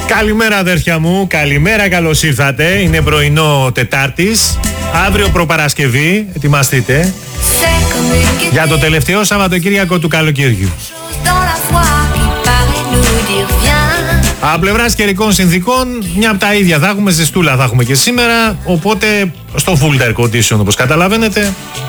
Καλημέρα αδέρφια μου, καλημέρα, καλώς ήρθατε. Είναι πρωινό Τετάρτης, αύριο προπαρασκευή, ετοιμαστείτε για το τελευταίο Σαββατοκύριακο του καλοκαιριού. Από πλευράς καιρικών συνθήκων, μια από τα ίδια θα έχουμε, ζεστούλα θα έχουμε και σήμερα, οπότε στο full air condition όπως καταλαβαίνετε.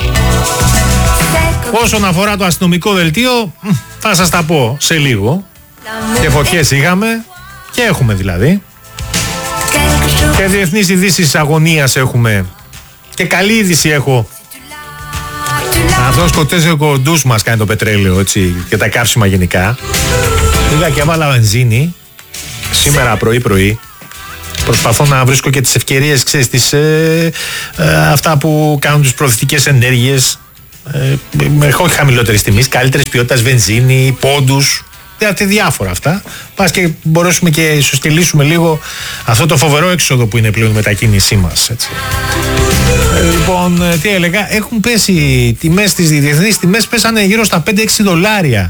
Όσον αφορά το αστυνομικό δελτίο, θα σας τα πω σε λίγο. Και φωτιές είχαμε και έχουμε δηλαδή. Και διεθνείς ειδήσεις αγωνίας έχουμε. Και καλή είδηση έχω. Αυτός ο κοντούς μας κάνει το πετρέλαιο, έτσι, και τα καύσιμα γενικά. Είδα και έβαλα βενζίνη σήμερα πρωί. Προσπαθώ να βρίσκω και τις ευκαιρίες, ξέρεις, αυτά που κάνουν τις προωθητικές ενέργειες. Όχι χαμηλότερης τιμής, καλύτερης ποιότητας βενζίνη, πόντους. Διάφορα αυτά. Πας και μπορέσουμε και ισοσκελίσουμε λίγο αυτό το φοβερό έξοδο που είναι πλέον η μετακίνησή μας. Έτσι. Λοιπόν, τι έλεγα, έχουν πέσει τιμές, τις διεθνείς τιμές πέσανε γύρω στα 5-6 δολάρια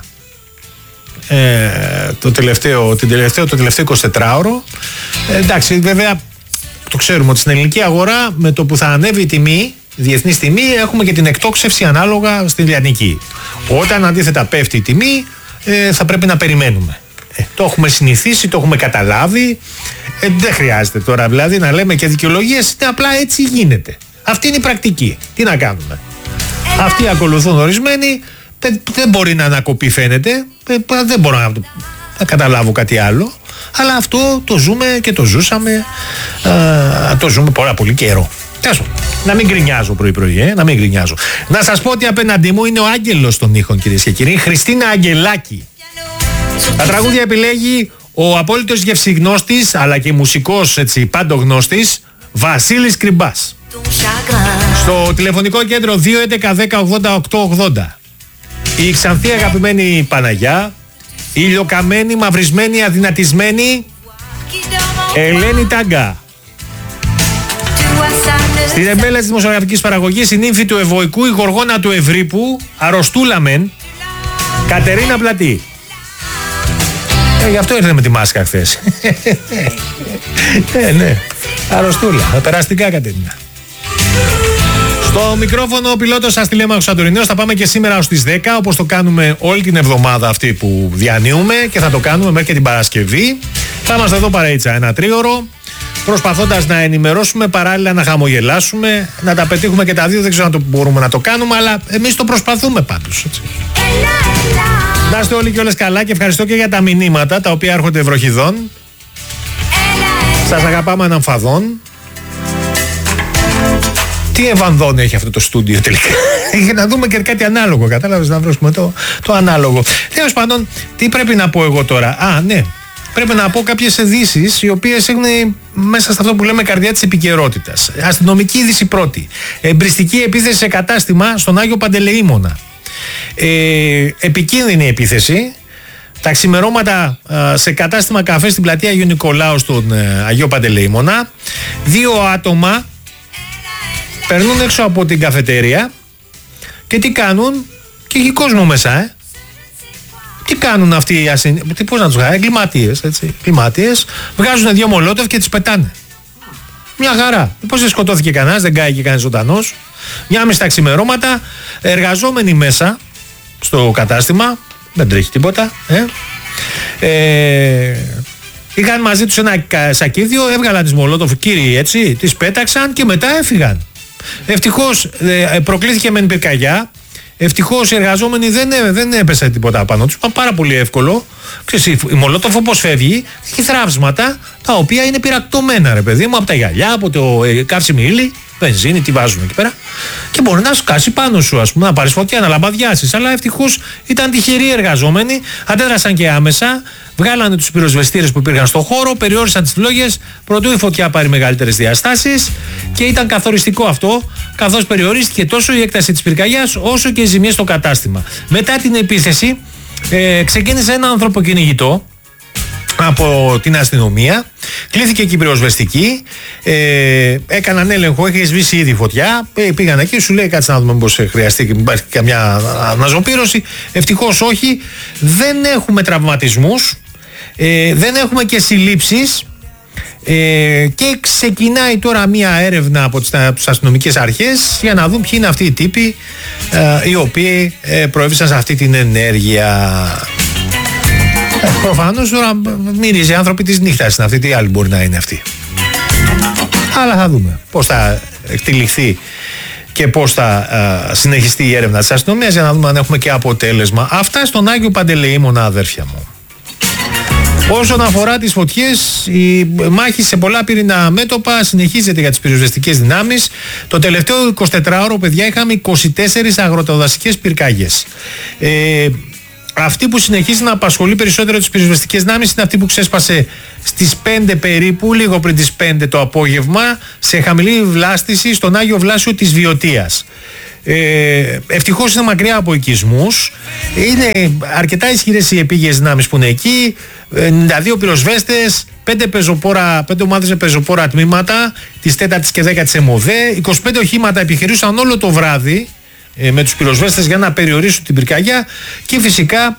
το τελευταίο 24ωρο. Εντάξει, βέβαια το ξέρουμε ότι στην ελληνική αγορά με το που θα ανέβει η τιμή, διεθνής τιμή, έχουμε και την εκτόξευση ανάλογα στην λιανική. Όταν αντίθετα πέφτει η τιμή, θα πρέπει να περιμένουμε. Το έχουμε συνηθίσει, το έχουμε καταλάβει. Δεν χρειάζεται τώρα δηλαδή να λέμε και δικαιολογίες, απλά έτσι γίνεται. Αυτή είναι η πρακτική. Τι να κάνουμε. Αυτοί ακολουθούν ορισμένοι, δεν μπορεί να ανακοπεί φαίνεται, δεν μπορώ να καταλάβω κάτι άλλο, αλλά αυτό το ζούμε και το ζούσαμε, το ζούμε πολύ καιρό. Να μην γκρινιάζω πρωί-πρωί, να μην γκρινιάζω. Να σας πω ότι απέναντί μου είναι ο άγγελος των ήχων, κυρίες και κύριοι, Χριστίνα Αγγελάκη. Τα τραγούδια επιλέγει ο απόλυτος γευσιγνώστης, αλλά και μουσικός, έτσι, παντογνώστης, Βασίλης Κρυμπάς. Στο τηλεφωνικό κέντρο 211-10-80-880. Η Ξανθή αγαπημένη Παναγιά, η ηλιοκαμένη, μαυρισμένη, αδυνατισμένη Ελένη Τάγκα. Στη ρεμπέλα της δημοσιογραφικής παραγωγής, η νύμφη του Ευωικού, η γοργόνα του Ευρύπου, αρρωστούλα μεν, Κατερίνα Πλατή. Γι' αυτό ήρθε με τη μάσκα χθες. Ναι, αρρωστούλα, περαστικά Κατερίνα. Στο μικρόφωνο ο πιλότος σας Τηλέμαχος Σαντορινέος. Θα πάμε και σήμερα ως τις 10, όπως το κάνουμε όλη την εβδομάδα αυτή που διανύουμε, και θα το κάνουμε μέχρι και την Παρασκευή. Θα είμαστε εδώ παραίτσα ένα τρίωρο, προσπαθώντας να ενημερώσουμε, παράλληλα να χαμογελάσουμε, να τα πετύχουμε και τα δύο. Δεν ξέρω αν μπορούμε να το κάνουμε, αλλά εμείς το προσπαθούμε πάντως, έτσι. Να είστε όλοι και όλες καλά και ευχαριστώ και για τα μηνύματα τα οποία έρχονται βροχιδών. Σας αγαπάμε αναμφαδών. Τι ευανδόν έχει αυτό το στούντιο τελικά. Για να δούμε και κάτι ανάλογο, κατάλαβες, να βρίσκουμε το ανάλογο. Τέλος πάντων, τι πρέπει να πω εγώ τώρα. Ναι. Πρέπει να πω κάποιες ειδήσεις οι οποίες έχουν μέσα σε αυτό που λέμε καρδιά της επικαιρότητας. Αστυνομική είδηση πρώτη. Εμπριστική επίθεση σε κατάστημα στον Άγιο Παντελεήμονα. Επικίνδυνη επίθεση. Τα ξημερώματα σε κατάστημα καφέ στην πλατεία Αγίου Νικολάου στον Αγίο Παντελεήμονα. 2 άτομα περνούν έξω από την καφετέρια και τι κάνουν, και έχει κόσμο μέσα, Τι κάνουν αυτοί οι πώς να τους γράφουν, εγκληματίες, βγάζουν 2 μολότοφ και τις πετάνε. Μια χαρά. Πώς δεν σκοτώθηκε κανένας, δεν κάηκε κανένας ζωντανός. 1:30 τα ξημερώματα, εργαζόμενοι μέσα στο κατάστημα, δεν τρέχει τίποτα. Είχαν μαζί τους ένα σακίδιο, έβγαλαν τις μολότοφ, κύριοι, έτσι, τις πέταξαν και μετά έφυγαν. Ευτυχώς προκλήθηκε μεν πυρκαγιά. Ευτυχώς οι εργαζόμενοι δεν έπεσε τίποτα πάνω τους. Πάρα πολύ εύκολο. Ξέρεις, η μολότοφ όπως φεύγει, έχει θράψματα τα οποία είναι πυρακτωμένα, ρε παιδί μου, από τα γυαλιά, από το καύσιμη ύλη, βενζίνη, τι βάζουμε εκεί πέρα. Και μπορεί να σκάσει πάνω σου, ας πούμε, να πάρεις φωτιά, να λαμπαδιάσεις. Αλλά ευτυχώς ήταν τυχεροί εργαζόμενοι, αντέδρασαν και άμεσα, βγάλανε τους πυροσβεστήρες που υπήρχαν στο χώρο, περιόρισαν τις φλόγες, προτού η φωτιά πάρει μεγαλύτερες διαστάσεις, και ήταν καθοριστικό αυτό, καθώς περιορίστηκε τόσο η έκταση της πυρκαγιάς όσο και οι ζημιές στο κατάστημα. Μετά την επίθεση ξεκίνησε ένα ανθρωποκυνηγητό από την αστυνομία, κλήθηκε και η πυροσβεστική, έκαναν έλεγχο, είχε σβήσει ήδη φωτιά, πήγαν εκεί, σου λέει κάτσε να δούμε πως χρειαστεί και υπάρχει καμιά αναζωπήρωση. Ευτυχώς όχι, δεν έχουμε τραυματισμούς. Δεν έχουμε και συλλήψεις. Και ξεκινάει τώρα μία έρευνα από τις αστυνομικές αρχές για να δουν ποιοι είναι αυτοί οι τύποι οι οποίοι προέβησαν σε αυτή την ενέργεια. Προφανώς τώρα μυρίζει άνθρωποι της νύχτας είναι αυτοί, τι άλλοι μπορεί να είναι αυτοί. Αλλά θα δούμε πώς θα εκτυλιχθεί και πώς θα συνεχιστεί η έρευνα της αστυνομίας για να δούμε αν έχουμε και αποτέλεσμα. Αυτά στον Άγιο Παντελεήμονα, αδέρφια μου. Όσον αφορά τις φωτιές, η μάχη σε πολλά πυρηνά μέτωπα συνεχίζεται για τις πυροσβεστικές δυνάμεις. Το τελευταίο 24ωρο, παιδιά, είχαμε 24 αγροτοδασικές πυρκάγιες. Αυτή που συνεχίζει να απασχολεί περισσότερο τις πυροσβεστικές δυνάμεις είναι αυτή που ξέσπασε στις 5 περίπου, λίγο πριν τις 5 το απόγευμα, σε χαμηλή βλάστηση στον Άγιο Βλάσιο της Βιωτίας. Ευτυχώς είναι μακριά από οικισμούς. Είναι αρκετά ισχυρές οι επίγειες δυνάμεις που είναι εκεί. 92 πυροσβέστες, 5 ομάδες με πεζοπόρα τμήματα της 4ης και 10ης ΕΜΟΔΕ. 25 οχήματα επιχειρούσαν όλο το βράδυ με τους πυροσβέστες για να περιορίσουν την πυρκαγιά και φυσικά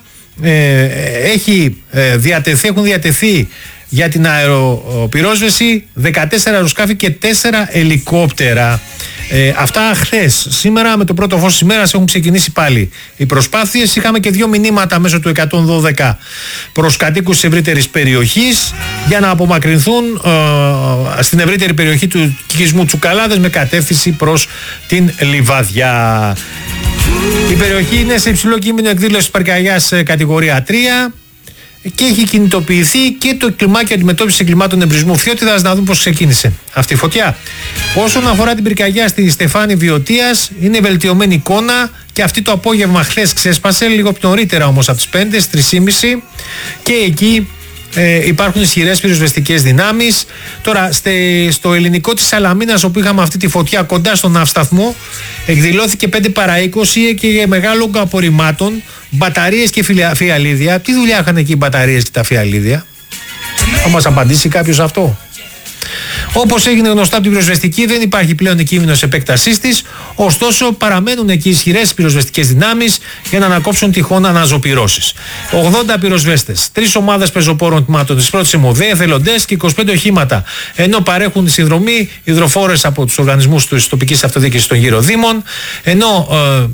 έχουν διατεθεί για την αεροπυρόσβεση 14 αεροσκάφη και 4 ελικόπτερα. Αυτά χθες. Σήμερα με το πρώτο φως της ημέρας έχουν ξεκινήσει πάλι οι προσπάθειες. Είχαμε και 2 μηνύματα μέσω του 112 προς κατοίκους της ευρύτερης περιοχής για να απομακρυνθούν στην ευρύτερη περιοχή του οικισμού Τσουκαλάδες με κατεύθυνση προς την Λιβαδιά. Η περιοχή είναι σε υψηλό κίνδυνο εκδήλωσης πυρκαγιάς κατηγορία 3 και έχει κινητοποιηθεί και το κλιμάκιο αντιμετώπισης εγκλημάτων εμπρισμού Φθιώτιδας, να δούμε πώς ξεκίνησε αυτή η φωτιά. Όσον αφορά την πυρκαγιά στη Στεφάνη Βιωτίας, είναι βελτιωμένη εικόνα και αυτή το απόγευμα χθες ξέσπασε, λίγο νωρίτερα όμως από τις 5, στις 3.30 και εκεί υπάρχουν ισχυρές πυροσβεστικές δυνάμεις. Τώρα στο ελληνικό της Σαλαμίνας, όπου είχαμε αυτή τη φωτιά κοντά στον ναυσταθμό, εκδηλώθηκε 5 παρά 20 και για μεγάλο όγκο απορριμμάτων, μπαταρίες και φιαλίδια. Τι δουλειά είχαν εκεί οι μπαταρίες και τα φιαλίδια? Θα μας απαντήσει κάποιος αυτό? Όπως έγινε γνωστό από την πυροσβεστική, δεν υπάρχει πλέον κίνδυνος επέκτασής της, ωστόσο παραμένουν εκεί ισχυρές πυροσβεστικές δυνάμεις για να ανακόψουν τυχόν αναζωπυρώσεις. 80 πυροσβέστες, 3 ομάδες πεζοπόρων τμήματων της πρώτης ΕΜΟΔΕ, εθελοντές και 25 οχήματα, ενώ παρέχουν συνδρομή υδροφόρες από τους οργανισμούς της τοπικής αυτοδιοίκησης των γύρω δήμων, ενώ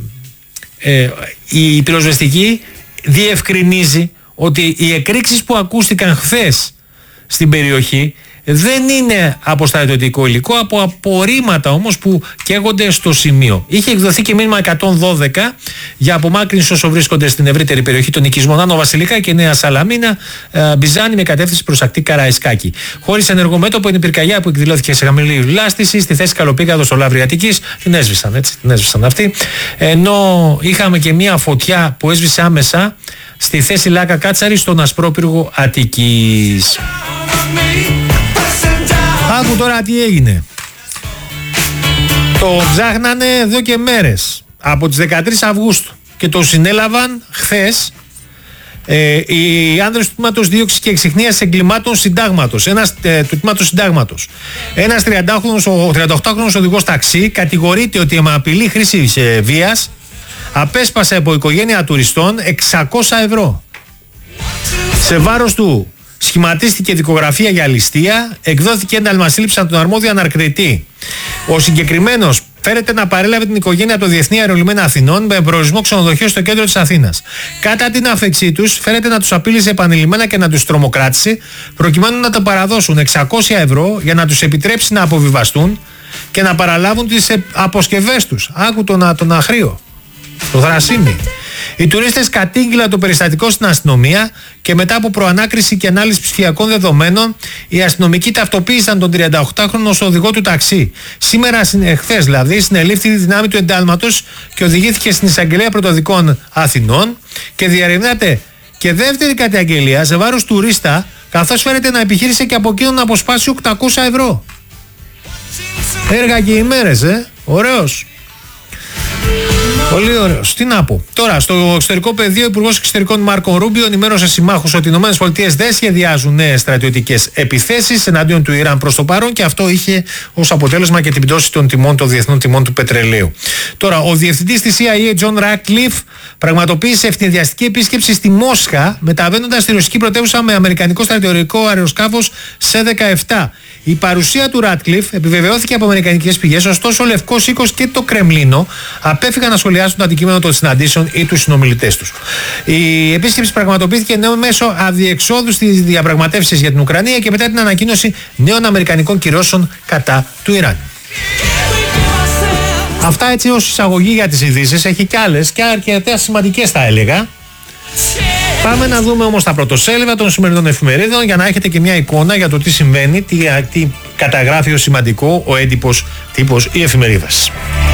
η πυροσβεστική διευκρινίζει ότι οι εκρήξεις που ακούστηκαν χθες στην περιοχή δεν είναι από στρατιωτικό υλικό, από απορρίμματα όμως που καίγονται στο σημείο. Είχε εκδοθεί και μήνυμα 112 για απομάκρυνση όσο βρίσκονται στην ευρύτερη περιοχή των οικισμών Άνω Βασιλικά και Νέα Σαλαμίνα, Μπιζάνη με κατεύθυνση προς ακτή Καραϊσκάκη. Χωρίς ενεργό μέτωπο είναι η πυρκαγιά που εκδηλώθηκε σε χαμηλή βλάστηση στη θέση Καλοπήγαδος στο Λαύριο Αττικής. Την έσβησαν αυτοί. Ενώ είχαμε και μια φωτιά που έσβησε άμεσα στη θέση Λάκα Κάτσαρη στον Ασπρόπυργο Αττικής. Άκου τώρα τι έγινε. Το ψάχνανε εδώ και μέρες, από τις 13 Αυγούστου, και το συνέλαβαν χθες οι άνδρες του τμήματος δίωξης και εξιχνίας εγκλημάτων συντάγματος, του τμήματος συντάγματος. Ένας 38χρονος οδηγός ταξί κατηγορείται ότι με απειλή χρήσης βίας απέσπασε από οικογένεια τουριστών 600 ευρώ. Σε βάρος του σχηματίστηκε δικογραφία για ληστεία, εκδόθηκε ένταλμα σύλληψης από τον αρμόδιο ανακριτή. Ο συγκεκριμένος φέρεται να παρέλαβε την οικογένεια από το Διεθνή Αερολιμένα Αθηνών με προορισμό ξενοδοχείο στο κέντρο της Αθήνας. Κατά την άφεξή τους, φέρεται να τους απείλησε επανειλημμένα και να τους τρομοκράτησε, προκειμένου να τα παραδώσουν 600 ευρώ για να τους επιτρέψει να αποβιβαστούν και να παραλάβουν τις αποσκευές τους. Άκου τον αχρίο, το θρασίμι. Οι τουρίστες κατήγγειλαν το περιστατικό στην αστυνομία και μετά από προανάκριση και ανάλυση ψηφιακών δεδομένων, οι αστυνομικοί ταυτοποίησαν τον 38χρονο ως οδηγό του ταξί. Χθες δηλαδή, συνελήφθη η δυνάμει του εντάλματος και οδηγήθηκε στην Εισαγγελία Πρωτοδικών Αθηνών και διαρευνάται και δεύτερη καταγγελία σε βάρος τουρίστα, καθώς φέρεται να επιχείρησε και από εκείνον να αποσπάσει 800 ευρώ. Έργα και ημέρες, ωραίος. Πολύ ωραίος. Τι να πω. Τώρα, στο εξωτερικό πεδίο, ο Υπουργός Εξωτερικών Μάρκο Ρούμπιο ενημέρωσε συμμάχους ότι οι ΗΠΑ δεν σχεδιάζουν νέες στρατιωτικές επιθέσεις εναντίον του Ιράν προς το παρόν και αυτό είχε ως αποτέλεσμα και την πτώση των διεθνών τιμών του πετρελαίου. Τώρα, ο διευθυντής της CIA, John Ratcliffe, πραγματοποίησε ευνηδιαστική επίσκεψη στη Μόσχα, μεταβαίνοντας στη ρωσική πρωτεύουσα με αμερικανικό στρατιωτικό αεροσκάφος C-17. Η παρουσία του Ratcliffe επιβεβαιώθηκε από αμερικανικές πηγές, ωστόσο ο Λευκός Οίκος και το Κρεμλίνο απέφυγαν να σχολιάσουν το αντικείμενο των συναντήσεων ή τους συνομιλητές τους. Η επίσκεψη πραγματοποιήθηκε μέσω αδιεξόδου στις διαπραγματεύσεις για την Ουκρανία και μετά την ανακοίνωση νέων αμερικανικών κυρώσεων κατά του Ιράν. Αυτά έτσι ως εισαγωγή για τις ειδήσεις. Έχει κι άλλες και αρκετές σημαντικές, θα έλεγα. Πάμε να δούμε όμως τα πρωτοσέλιδα των σημερινών εφημερίδων για να έχετε και μια εικόνα για το τι συμβαίνει, τι καταγράφει ως σημαντικό ο έντυπος τύπος ή εφημερίδας.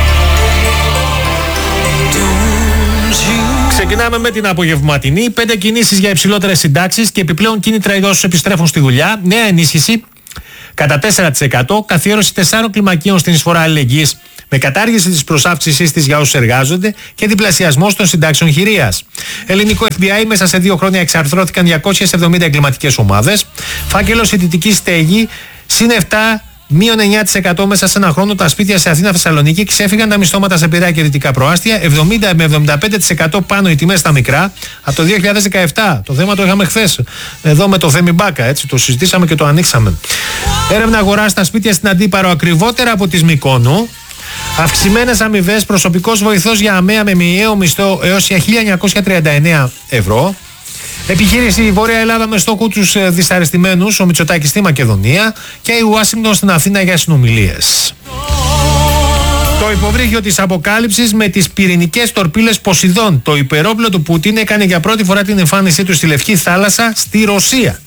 Ξεκινάμε με την απογευματινή. 5 κινήσεις για υψηλότερες συντάξεις και επιπλέον κίνητρα για όσους επιστρέφουν στη δουλειά. Νέα ενίσχυση κατά 4%. Καθιέρωση 4 κλιμακίων στην εισφορά αλληλεγγύης με κατάργηση της προσάυξησής της για όσους εργάζονται και διπλασιασμός των συντάξεων χειρίας. Ελληνικό FBI, μέσα σε 2 χρόνια εξαρθρώθηκαν 270 εγκληματικές ομάδες. Φάκελος ιδιωτική στέγη, συν 7. Μείον 9% μέσα σε ένα χρόνο τα σπίτια σε Αθήνα, Θεσσαλονίκη, ξέφυγαν τα μισθώματα σε Πειραιά και Δυτικά Προάστια. 70 με 75% πάνω οι τιμές στα μικρά από το 2017. Το θέμα το είχαμε χθες εδώ με το Θέμη Μπάκα, έτσι, το συζητήσαμε και το ανοίξαμε. Έρευνα αγορά στα σπίτια στην Αντίπαρο ακριβότερα από τις Μυκόνου. Αυξημένες αμοιβές, προσωπικός βοηθός για ΑΜΕΑ με μηνιαίο μισθό έως 1.939 ευρώ. Επιχείρηση η Βόρεια Ελλάδα με στόχο τους δυσαρεστημένους, ο Μητσοτάκης στη Μακεδονία και η Ουάσιγκτον στην Αθήνα για συνομιλίες. Το υποβρύχιο της αποκάλυψης με τις πυρηνικές τορπίλες Ποσειδών. Το υπερόπλο του Πούτιν έκανε για πρώτη φορά την εμφάνισή του στη Λευκή Θάλασσα στη Ρωσία.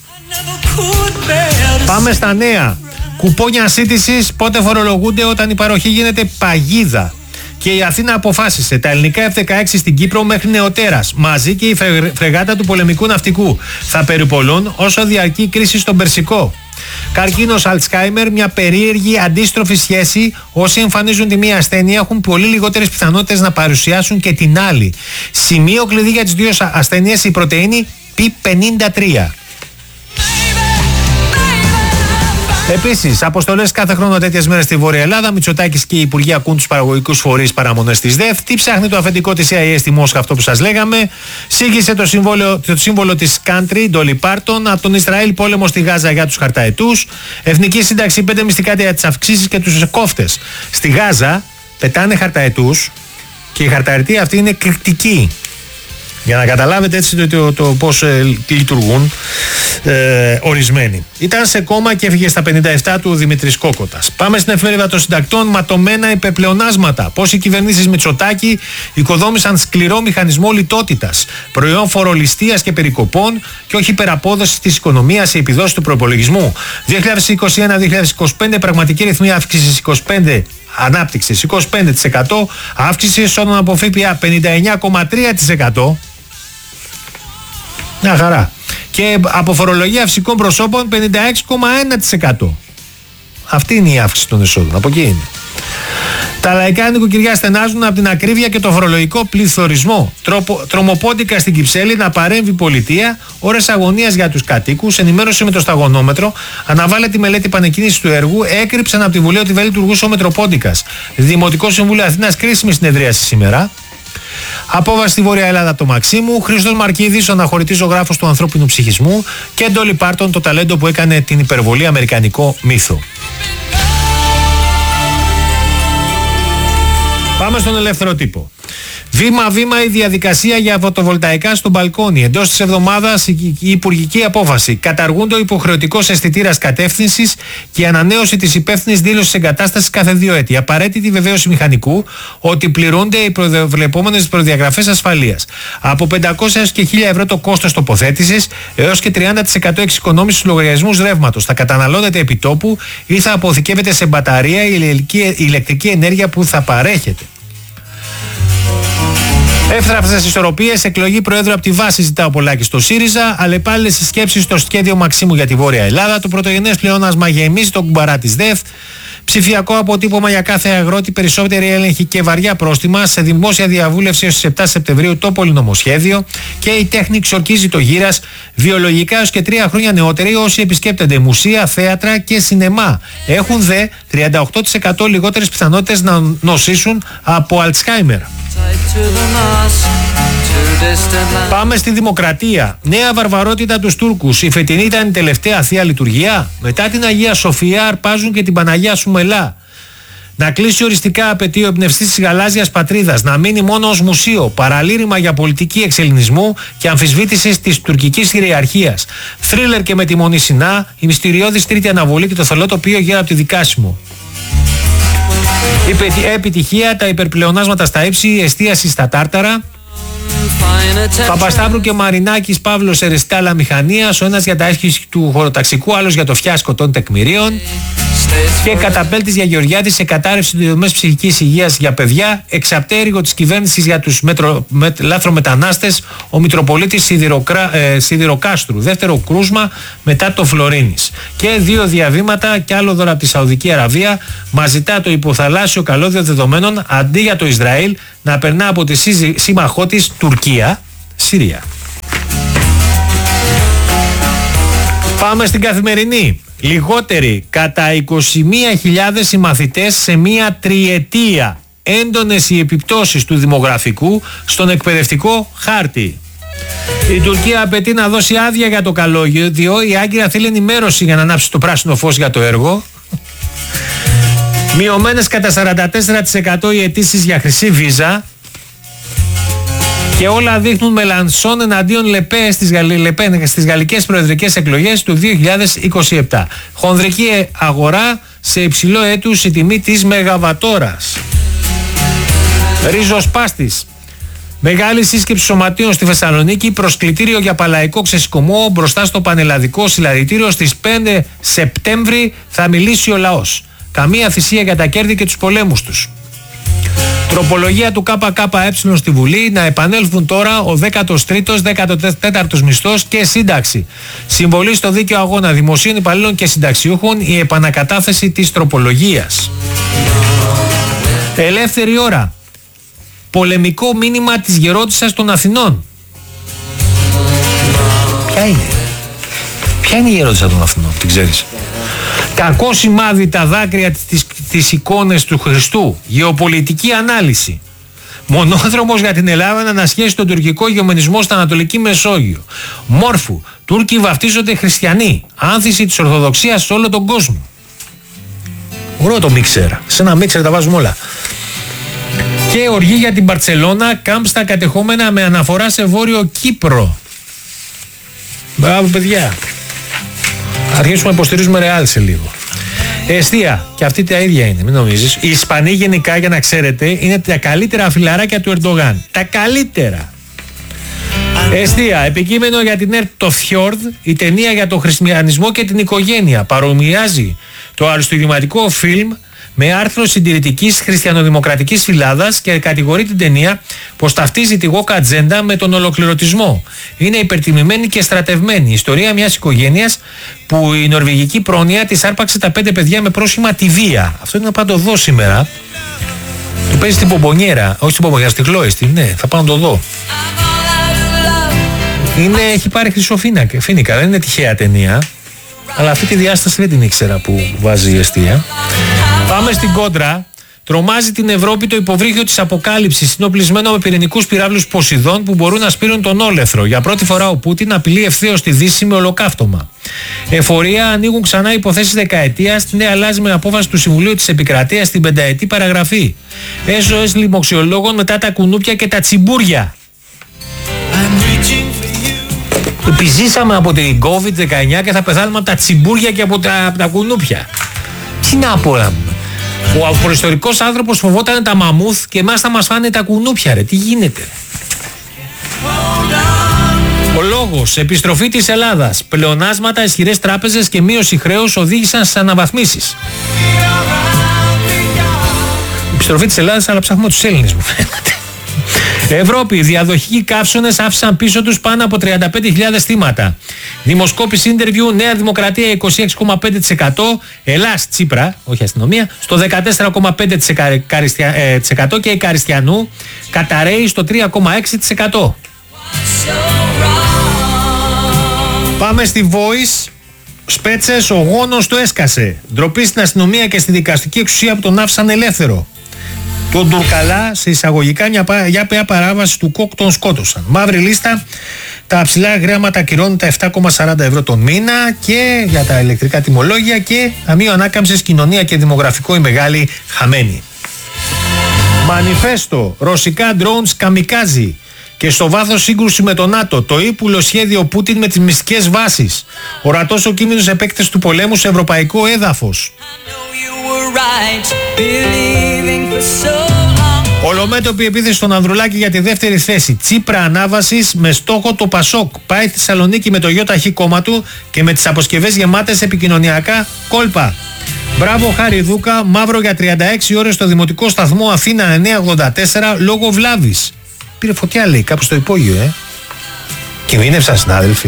Πάμε στα νέα. Κουπόνια σύντησης πότε φορολογούνται όταν η παροχή γίνεται παγίδα. Και η Αθήνα αποφάσισε τα ελληνικά F-16 στην Κύπρο μέχρι νεοτέρας, μαζί και η φρεγάτα του πολεμικού ναυτικού, θα περιπολούν όσο διαρκεί η κρίση στον Περσικό. Καρκίνος Αλτσχάιμερ, μια περίεργη αντίστροφη σχέση. Όσοι εμφανίζουν τη μία ασθένεια έχουν πολύ λιγότερες πιθανότητες να παρουσιάσουν και την άλλη. Σημείο κλειδί για τις δύο ασθένειες η πρωτεΐνη P53. Επίσης, αποστολές κάθε χρόνο τέτοιες μέρες στη Βόρεια Ελλάδα. Μητσοτάκης και οι υπουργοί ακούν τους παραγωγικούς φορείς παραμονές της ΔΕΘ. Τι ψάχνει το αφεντικό της CIA στη Μόσχα, αυτό που σας λέγαμε. Σύγχυσε το σύμβολο της country, Dolly Parton. Από τον Ισραήλ πόλεμο στη Γάζα για τους χαρταετούς. Εθνική σύνταξη 5 μυστικά για τις αυξήσεις και τους κόφτες. Στη Γάζα πετάνε χαρταετούς και η χαρταετοί αυτή είναι κριτική. Για να καταλάβετε έτσι το πώς λειτουργούν ορισμένοι. Ήταν σε κόμμα και έφυγε στα 57 του ο Δημήτρης Κόκοτας. Πάμε στην εφημερίδα των συντακτών. Ματωμένα υπεπλεονάσματα. Πώς οι κυβερνήσεις Μητσοτάκη οικοδόμησαν σκληρό μηχανισμό λιτότητας. Προϊόν φορολιστίας και περικοπών και όχι υπεραπόδοση της οικονομίας σε επιδόσεις του προϋπολογισμού. 2021-2025 πραγματική ρυθμή αύξησης 25%. Ανάπτυξης 25%, αύξηση εσόδων από ΦΠΑ 59,3%. Μια χαρά. Και από φορολογία φυσικών προσώπων 56,1%. Αυτή είναι η αύξηση των εσόδων. Από εκεί είναι. Τα λαϊκά νοικοκυριά στενάζουν από την ακρίβεια και το φορολογικό πληθωρισμό. Τρομοπόντικα στην Κυψέλη να παρέμβει η πολιτεία, ώρες αγωνίας για τους κατοίκους, ενημέρωση με το σταγονόμετρο, αναβάλλεται τη μελέτη πανεκκίνησης του έργου, έκρυψαν από τη Βουλή ότι δεν λειτουργούσε ο Μετροπόντικας. Δημοτικό Συμβούλιο Αθήνας, κρίσιμη συνεδρίαση σήμερα. Απόβαση στη Βόρεια Ελλάδα από το Μαξίμου. Χρήστος Μαρκίδης, ο αναχωρητής ζωγράφος του ανθρώπινου ψυχισμού. Και Ντόλι Πάρτον, το ταλέντο που έκανε την υπερβολή αμερικανικό μύθο. Πάμε στον ελεύθερο τύπο. Βήμα-βήμα η διαδικασία για φωτοβολταϊκά στο μπαλκόνι. Εντός της εβδομάδας η υπουργική απόφαση. Καταργούνται ο υποχρεωτικός αισθητήρας κατεύθυνσης και η ανανέωση της υπεύθυνης δήλωσης εγκατάστασης κάθε 2 έτη. Απαραίτητη βεβαίωση μηχανικού ότι πληρούνται οι προβλεπόμενες προδιαγραφές ασφαλείας. Από 500 έως και 1.000 ευρώ το κόστος τοποθέτησης έως και 30% εξοικονόμηση στους λογαριασμούς ρεύματος. Θα καταναλώνεται επιτόπου ή θα αποθηκεύεται σε μπαταρία η ηλεκτρική ενέργεια που θα παρέχεται. Εύθραυστες ισορροπίες, εκλογή Προέδρου από τη βάση ζητά ο Πολάκης στο ΣΥΡΙΖΑ, αλλεπάλληλες συσκέψεις στο σχέδιο Μαξίμου για τη Βόρεια Ελλάδα, το πρωτογενές πλεόνασμα γεμίζει τον κουμπαρά της ΔΕΘ, Ψηφιακό αποτύπωμα για κάθε αγρότη, περισσότερη έλεγχη και βαριά πρόστιμα. Σε δημόσια διαβούλευση έως τις 7 Σεπτεμβρίου το πολυνομοσχέδιο. Και η τέχνη ξορκίζει το γύρας. Βιολογικά έως και 3 χρόνια νεότεροι όσοι επισκέπτονται μουσεία, θέατρα και σινεμά. Έχουν δε 38% λιγότερες πιθανότητες να νοσήσουν από Αλτσχάιμερ. Πάμε στη Δημοκρατία. Νέα βαρβαρότητα τους Τούρκους. Η φετινή ήταν η τελευταία θεία λειτουργία. Μετά την Αγία Σοφία αρπάζουν και την Παναγία Σουμελά. Να κλείσει οριστικά, απαιτεί ο εμπνευστής της γαλάζιας πατρίδας. Να μείνει μόνο ως μουσείο. Παραλήρημα για πολιτική εξελληνισμού και αμφισβήτησης της τουρκικής κυριαρχίας. Θρίλερ και με τη Μονή Σινά. Η μυστηριώδης τρίτη αναβολή και το θολό τοπίο γύρω από τη δικάσιμο. Επιτυχία, τα υπερπλεονάσματα στα ύψη, η εστίαση στα τάρταρα. Παπασταύρου και Μαρινάκης, Παύλος Ερεστάλα Μηχανίας, ο ένας για τα έσχη του χωροταξικού, άλλος για το φιάσκο των τεκμηρίων. Και Καταπέλτης για Γεωργιάδη σε κατάρρευση του δομές ψυχικής υγείας για παιδιά. Εξαπτέρυγο της κυβέρνησης για τους λάθρομετανάστες, ο Μητροπολίτης Σιδηροκάστρου. Δεύτερο κρούσμα μετά το Φλωρίνης. Και 2 διαβήματα και άλλο δώρο από τη Σαουδική Αραβία. Μας ζητά το υποθαλάσσιο καλώδιο δεδομένων αντί για το Ισραήλ να περνά από τη σύμμαχό της Τουρκία, Συρία. Πάμε στην Καθημερινή. Λιγότεροι κατά 21.000 οι μαθητές σε μία τριετία. Έντονες οι επιπτώσεις του δημογραφικού στον εκπαιδευτικό χάρτη. Η Τουρκία απαιτεί να δώσει άδεια για το καλώδιο. Η Άγκυρα θέλει ενημέρωση για να ανάψει το πράσινο φως για το έργο. Μειωμένες κατά 44% οι αιτήσεις για χρυσή βίζα. Και όλα δείχνουν Μελανσόν εναντίον Λεπέ στις γαλλικές προεδρικές εκλογές του 2027. Χονδρική αγορά σε υψηλό έτους η τιμή της μεγαβατόρας. Ριζοσπάστης. Μεγάλη σύσκεψη σωματείων στη Θεσσαλονίκη, προσκλητήριο για παλαϊκό ξεσηκωμό μπροστά στο πανελλαδικό συλλαλητήριο. Στις 5 Σεπτέμβρη θα μιλήσει ο λαός. Καμία θυσία για τα κέρδη και τους πολέμους τους. Τροπολογία του ΚΚΕ στη Βουλή, να επανέλθουν τώρα ο 13ος, 14ος μισθός και σύνταξη. Συμβολή στο δίκαιο αγώνα δημοσίων υπαλλήλων και συνταξιούχων, η επανακατάθεση της τροπολογίας. Ελεύθερη ώρα. Πολεμικό μήνυμα της γερόντισσας των Αθηνών. Ποια είναι η γερόντισσα των Αθηνών, την ξέρεις? Κακό σημάδι τα δάκρυα της εικόνες του Χριστού. Γεωπολιτική ανάλυση. Μονόδρομος για την Ελλάδα να ανασχέσει τον τουρκικό γεωμενισμό στα Ανατολική Μεσόγειο. Μόρφου. Τούρκοι βαφτίζονται χριστιανοί. Άνθηση της Ορθοδοξίας σε όλο τον κόσμο. Ωραίο το μίξερ. Σε ένα μίξερ τα βάζουμε όλα. Και οργή για την Μπαρτσελώνα. Κάμπ στα κατεχόμενα με αναφορά σε Βόρειο Κύπρο. Μπράβο παιδιά. Αρχίσουμε να υποστηρίζουμε Ρεάλ σε λίγο. Εστία, και αυτή τα ίδια είναι, μην νομίζεις. Οι Ισπανοί γενικά, για να ξέρετε, είναι τα καλύτερα φιλαράκια του Ερντογάν. Τα καλύτερα. Εστία, επικείμενο για την ΕΡΤ το Φιόρδ, η ταινία για τον χριστιανισμό και την οικογένεια. Παρομοιάζει το αριστουργηματικό φιλμ με άρθρο συντηρητικής χριστιανοδημοκρατικής φυλάδας και κατηγορεί την ταινία πως ταυτίζει τη woke ατζέντα με τον ολοκληρωτισμό. Είναι υπερτιμημένη και στρατευμένη. Η ιστορία μιας οικογένειας που η νορβηγική πρόνοια της άρπαξε τα 5 παιδιά με πρόσχημα τη βία. Αυτό είναι να πάω το δω σήμερα. Το παίζει στην Πομπονιέρα, όχι στην Πομπονιέρα, στη Χλόιστη. Ναι, θα πάω να το δω. Έχει πάρει χρυσοφίνικα, δεν είναι τυχαία ταινία. Αλλά αυτή τη διάσταση δεν την ήξερα που βάζει η Εστία. Πάμε στην κόντρα. Τρομάζει την Ευρώπη το υποβρύχιο της αποκάλυψης. Είναι οπλισμένο με πυρηνικούς πυράβλους Ποσειδών που μπορούν να σπείρουν τον όλεθρο. Για πρώτη φορά ο Πούτιν απειλεί ευθέως τη Δύση με ολοκαύτωμα. Εφορία, ανοίγουν ξανά υποθέσεις δεκαετίας. Την αλλάζει με απόφαση του Συμβουλίου της Επικρατείας στην 5ετή παραγραφή. SOS λοιμοξιολόγων μετά τα κουνούπια και τα τσιμπούρια. Επιζήσαμε από την COVID-19 και θα πεθάνουμε από τα τσιμπούρια και από τα κουνούπια. Τι να πω, ο προϊστορικός άνθρωπος φοβόταν τα μαμούθ και εμάς θα μας φάνε τα κουνούπια, ρε. Τι γίνεται? Ο λόγος, επιστροφή της Ελλάδας. Πλεονάσματα, ισχυρές τράπεζες και μείωση χρέους οδήγησαν στις αναβαθμίσεις. Επιστροφή της Ελλάδας, αλλά ψάχνουμε τους Έλληνες, μου φαίνεται. Ευρώπη, διαδοχικοί καύσωνες άφησαν πίσω τους πάνω από 35.000 θύματα. Δημοσκόπηση Ιντερβιού, Νέα Δημοκρατία 26,5%, Ελλάς Τσίπρα, όχι αστυνομία, στο 14,5% και η Καριστιανού καταραίει στο 3,6%. Πάμε στη Voice. Σπέτσες, ο γόνος του έσκασε. Ντροπή στην αστυνομία και στη δικαστική εξουσία που τον άφησαν ελεύθερο. Τον Τουρκαλά σε εισαγωγικά για παράβαση του ΚΟΚ τον σκότωσαν. Μαύρη λίστα, τα ψηλά γράμματα ακυρώνουν τα 7,40 ευρώ τον μήνα και για τα ηλεκτρικά τιμολόγια και ταμείο ανάκαμψης, κοινωνία και δημογραφικό η μεγάλη χαμένη. Μανιφέστο, ρωσικά drones καμικάζι και στο βάθος σύγκρουση με το ΝΑΤΟ, το ύπουλο σχέδιο Πούτιν με τις μυστικές βάσεις. Ορατός ο κίνδυνος επέκτασης του πολέμου σε ευρωπαϊκό έδαφος. Ολομέτωπη επίθεση στον Ανδρουλάκη για τη δεύτερη θέση. Τσίπρα ανάβασης με στόχο το Πασόκ. Πάει στη Θεσσαλονίκη με το ΙΧ κόμμα του και με τις αποσκευές γεμάτες επικοινωνιακά κόλπα. Μπράβο Χαριδούκα, μαύρο για 36 ώρες στο δημοτικό σταθμό Αθήνα 984 λόγω βλάβης. Πήρε φωτιά λέει κάπου στο υπόγειο Κινδύνευσαν συνάδελφοι.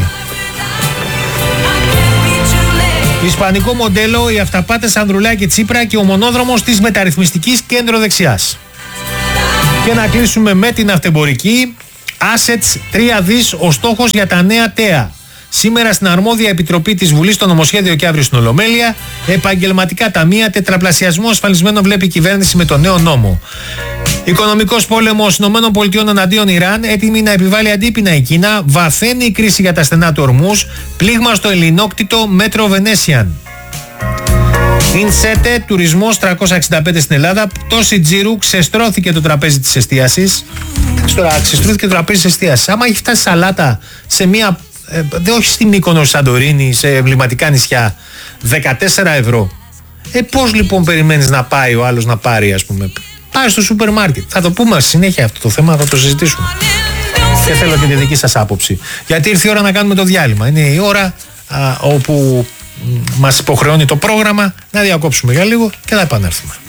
Ισπανικό μοντέλο, οι αυταπάτες Ανδρουλάκη Τσίπρα και ο μονόδρομος της μεταρρυθμιστικής κέντρο δεξιάς. Και να κλείσουμε με την αυτεμπορική. Assets 3 δις ο στόχος για τα νέα ΤΕΑ. Σήμερα στην αρμόδια επιτροπή της Βουλής στο νομοσχέδιο και αύριο στην Ολομέλεια. Επαγγελματικά ταμεία, τετραπλασιασμό ασφαλισμένο βλέπει η κυβέρνηση με το νέο νόμο. Οικονομικός πόλεμος ΗΠΑ εναντίον Ιράν, έτοιμη να επιβάλλει αντίπεινα η Κίνα. Βαθαίνει η κρίση για τα στενά του Ορμούζ. Πλήγμα στο ελληνόκτητο Μέτρο Βενέσιαν. Ινσέτε, τουρισμός 365 στην Ελλάδα. Πτώση τζίρου, ξεστρώθηκε το τραπέζι της εστίασης. Τώρα ξεστρώθηκε το τραπέζι της εστίασης. Άμα έχει φτάσει σαλάτα σε μία. Όχι στην Μύκονο, Σαντορίνη, σε εμβληματικά νησιά, 14 ευρώ. Πώς λοιπόν περιμένεις να πάει ο άλλος να πάρει, ας πούμε. Πάει στο σούπερ μάρκετ. Θα το πούμε συνέχεια αυτό το θέμα, θα το συζητήσουμε. Και θέλω και τη δική σας άποψη. Γιατί ήρθε η ώρα να κάνουμε το διάλειμμα. Είναι η ώρα όπου μας υποχρεώνει το πρόγραμμα να διακόψουμε για λίγο και θα επανέλθουμε.